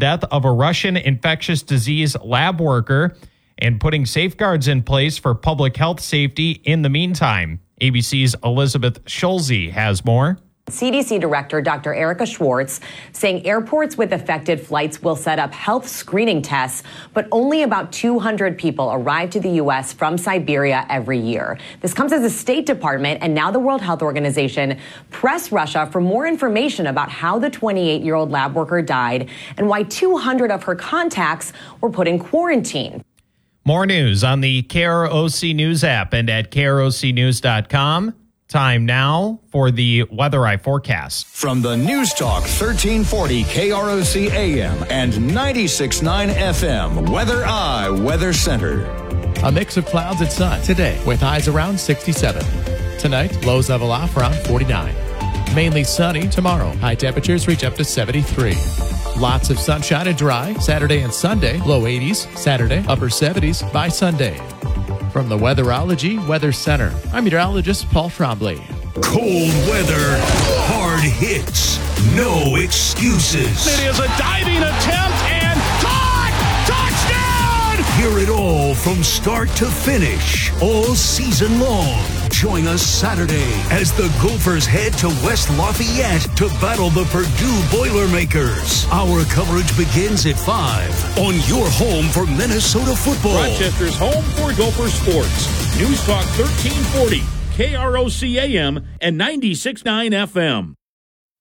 death of a Russian infectious disease lab worker and putting safeguards in place for public health safety in the meantime. ABC's Elizabeth Schulze has more. CDC Director Dr. Erica Schwartz saying airports with affected flights will set up health screening tests, but only about 200 people arrive to the U.S. from Siberia every year. This comes as the State Department and now the World Health Organization press Russia for more information about how the 28-year-old lab worker died and why 200 of her contacts were put in quarantine. More news on the KROC News app and at krocnews.com. Time now for the Weather Eye forecast. From the News Talk 1340 KROC AM and 96.9 FM, Weather Eye Weather Center. A mix of clouds and sun today with highs around 67. Tonight, lows level off around 49. Mainly sunny tomorrow. High temperatures reach up to 73. Lots of sunshine and dry Saturday and Sunday. Low 80s Saturday, upper 70s by Sunday. From the Weatherology Weather Center, I'm meteorologist Paul Trombley. Cold weather, hard hits, no excuses. It is a diving attempt and caught! Touchdown! Hear it all from start to finish, all season long. Join us Saturday as the Gophers head to West Lafayette to battle the Purdue Boilermakers. Our coverage begins at 5 on your home for Minnesota football. Rochester's home for Gopher sports. News Talk 1340, KROC AM and 96.9 FM.